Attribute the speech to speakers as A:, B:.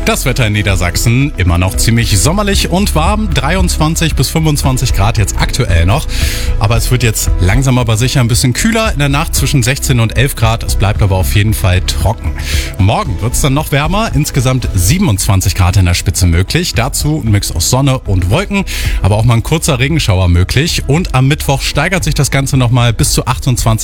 A: Das Wetter in Niedersachsen immer noch ziemlich sommerlich und warm. 23 bis 25 Grad jetzt aktuell noch. Aber es wird jetzt langsam aber sicher ein bisschen kühler. In der Nacht zwischen 16 und 11 Grad. Es bleibt aber auf jeden Fall trocken. Morgen wird es dann noch wärmer. Insgesamt 27 Grad in der Spitze möglich. Dazu ein Mix aus Sonne und Wolken. Aber auch mal ein kurzer Regenschauer möglich. Und am Mittwoch steigert sich das Ganze nochmal bis zu 28